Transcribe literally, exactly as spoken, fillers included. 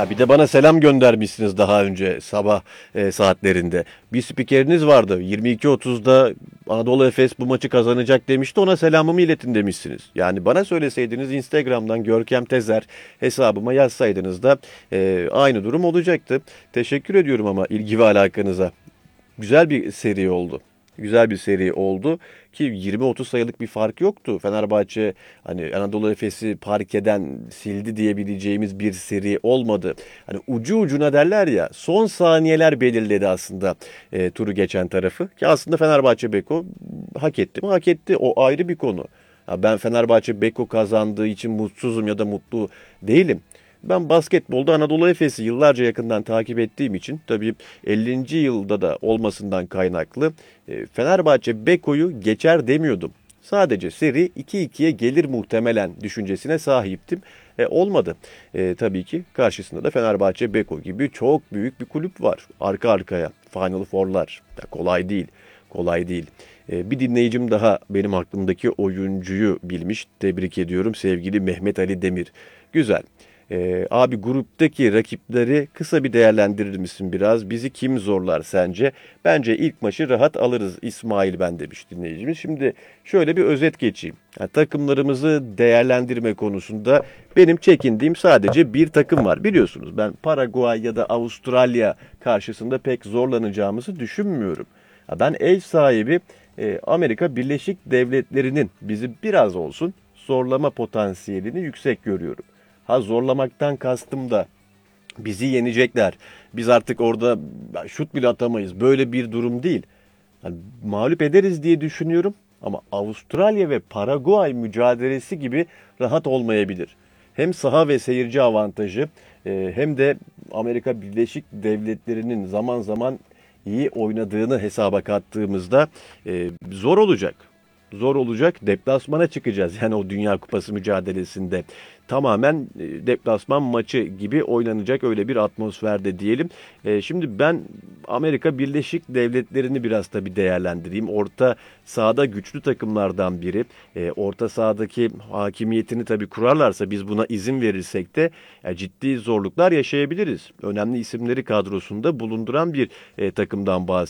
Ha bir de bana selam göndermişsiniz daha önce sabah e, saatlerinde. Bir spikeriniz vardı. yirmi iki otuzda Anadolu Efes bu maçı kazanacak demişti. Ona selamımı iletin demişsiniz. Yani bana söyleseydiniz Instagram'dan Görkem Tezer hesabıma yazsaydınız da e, aynı durum olacaktı. Teşekkür ediyorum ama ilgi ve alakanıza. Güzel bir seri oldu. Güzel bir seri oldu ki yirmi otuz sayılık bir fark yoktu. Fenerbahçe hani Anadolu Efes'i parkeden sildi diyebileceğimiz bir seri olmadı. Hani ucu ucuna derler ya, son saniyeler belirledi aslında e, turu geçen tarafı. Ki aslında Fenerbahçe Beko hak etti mi? Hak etti. O ayrı bir konu. Ha, ben Fenerbahçe Beko kazandığı için mutsuzum ya da mutlu değilim. Ben basketbolda Anadolu Efes'i yıllarca yakından takip ettiğim için tabii ellinci yılda da olmasından kaynaklı e, Fenerbahçe Beko'yu geçer demiyordum. Sadece seri iki ikiye gelir muhtemelen düşüncesine sahiptim. E, olmadı. E, tabii ki karşısında da Fenerbahçe Beko gibi çok büyük bir kulüp var. Arka arkaya Final Four'lar. Ya kolay değil. Kolay değil. E, bir dinleyicim daha benim aklımdaki oyuncuyu bilmiş. Tebrik ediyorum sevgili Mehmet Ali Demir. Güzel. Ee, abi gruptaki rakipleri kısa bir değerlendirir misin biraz? Bizi kim zorlar sence? Bence ilk maçı rahat alırız İsmail ben demiş dinleyicimiz. Şimdi şöyle bir özet geçeyim. Yani takımlarımızı değerlendirme konusunda benim çekindiğim sadece bir takım var. Biliyorsunuz ben Paraguay ya da Avustralya karşısında pek zorlanacağımızı düşünmüyorum. Ya ben ev sahibi e, Amerika Birleşik Devletleri'nin bizi biraz olsun zorlama potansiyelini yüksek görüyorum. Ha zorlamaktan kastım da bizi yenecekler. Biz artık orada şut bile atamayız. Böyle bir durum değil. Yani mağlup ederiz diye düşünüyorum ama Avustralya ve Paraguay mücadelesi gibi rahat olmayabilir. Hem saha ve seyirci avantajı e, hem de Amerika Birleşik Devletleri'nin zaman zaman iyi oynadığını hesaba kattığımızda e, zor olacak. Zor olacak. Deplasmana çıkacağız. Yani o Dünya Kupası mücadelesinde tamamen e, deplasman maçı gibi oynanacak öyle bir atmosferde diyelim. E, şimdi ben Amerika Birleşik Devletleri'ni biraz tabii değerlendireyim. Orta sahada güçlü takımlardan biri. E, orta sahadaki hakimiyetini tabii kurarlarsa biz buna izin verirsek de e, ciddi zorluklar yaşayabiliriz. Önemli isimleri kadrosunda bulunduran bir e, takımdan bahsediyoruz.